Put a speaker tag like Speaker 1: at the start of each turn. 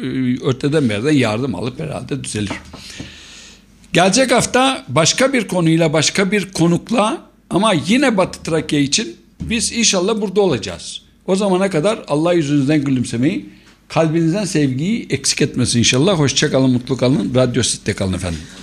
Speaker 1: öteden beriden yardım alıp herhalde düzelir. Gelecek hafta başka bir konuyla, başka bir konukla, ama yine Batı Trakya için biz inşallah burada olacağız. O zamana kadar Allah yüzünüzden gülümsemeyi, kalbinizden sevgiyi eksik etmesin inşallah. Hoşça kalın, mutlu kalın. Radyo Sit'te kalın efendim.